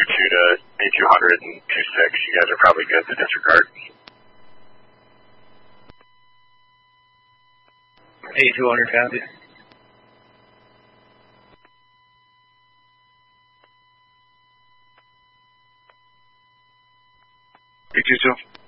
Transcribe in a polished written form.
to A200 and 26. You guys are probably good to disregard. A200 copy. A22.